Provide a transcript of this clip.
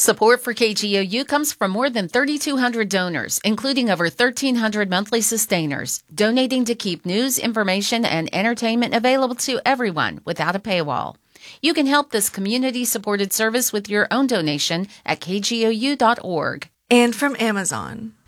Support for KGOU comes from more than 3,200 donors, including over 1,300 monthly sustainers, donating to keep news, information, and entertainment available to everyone without a paywall. You can help this community-supported service with your own donation at kgou.org. And from Amazon.